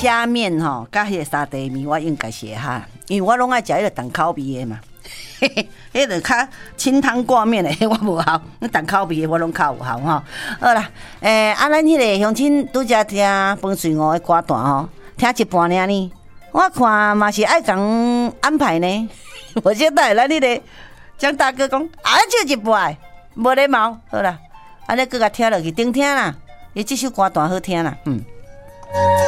虾面吼，甲迄个沙茶面，我应该是会哈，因为我拢爱食迄个重口味的嘛。迄个较清汤挂面的，我无效。那重口味的我拢较有效吼。好啦，咱迄个乡亲拄则听饭水我的歌单吼，听一半尔呢。我看嘛是爱讲安排呢。我现在咱迄个江大哥讲，就一半，无礼貌。好啦，安尼搁甲听落去，顶听啦。伊这首歌单好听啦，